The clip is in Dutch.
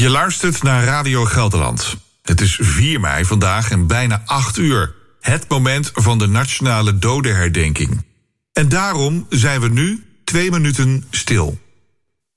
Je luistert naar Radio Gelderland. Het is 4 mei vandaag en bijna 8 uur. Het moment van de nationale dodenherdenking. En daarom zijn we nu 2 minuten stil.